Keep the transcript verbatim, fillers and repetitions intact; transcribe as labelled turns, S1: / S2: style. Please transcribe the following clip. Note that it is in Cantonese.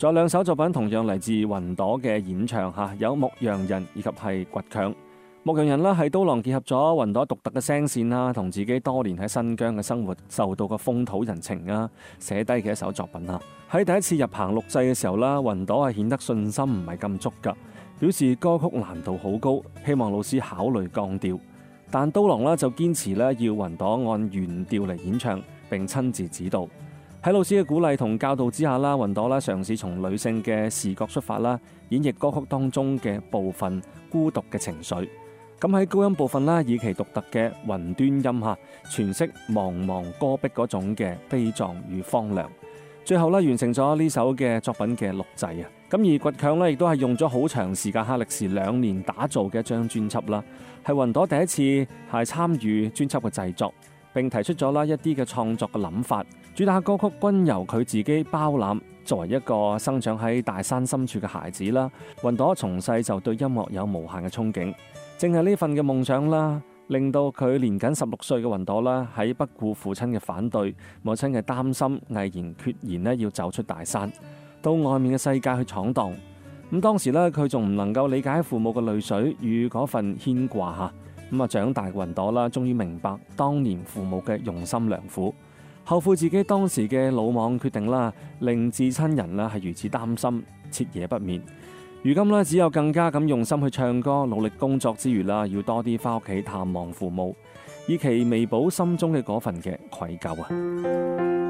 S1: 仲有兩首作品同樣嚟自雲朵嘅演唱嚇，有《牧羊人》以及係《倔強》。《牧羊人》啦係刀郎結合咗雲朵獨特嘅聲線啦，同自己多年喺新疆嘅生活受到嘅風土人情啊，寫低嘅一首作品啊。喺第一次入棚錄製嘅時候啦，雲朵係顯得信心唔係咁足㗎，表示歌曲難度好高，希望老師考慮降調。但刀郎啦就堅持咧要雲朵按原調嚟演唱，並親自指導。喺老師嘅鼓勵同教導之下啦，雲朵啦嘗試從女性嘅視角出發啦，演繹歌曲當中嘅部分孤獨嘅情緒。咁喺高音部分啦，以其獨特嘅雲端音下詮釋茫茫戈壁嗰種嘅悲壯與荒涼。最後咧完成咗呢首嘅作品嘅錄製啊。咁而倔強咧亦都係用咗好長時間，歷時兩年打造嘅一張專輯啦，係雲朵第一次係參與專輯嘅製作，並提出咗啦一啲嘅創作嘅諗法。主打歌曲均由佢自己包攬。作為一個生長喺大山深處嘅孩子啦，雲朵從細就對音樂有無限嘅憧憬。正係呢份嘅夢想啦，令到佢年僅十六歲嘅雲朵啦，喺不顧父親嘅反對、母親嘅擔心，毅然決然咧要走出大山，到外面嘅世界去闖蕩。咁當時咧，佢仲唔能夠理解父母嘅淚水與嗰份牽掛嚇。咁啊，長大嘅雲朵啦，終於明白當年父母嘅用心良苦。後悔自己當時嘅魯莽決定啦，令至親人啦係如此擔心，徹夜不眠。如今咧，只有更加咁用心去唱歌，努力工作之餘啦，要多啲翻屋企探望父母，以期彌補心中嘅嗰份嘅愧疚啊！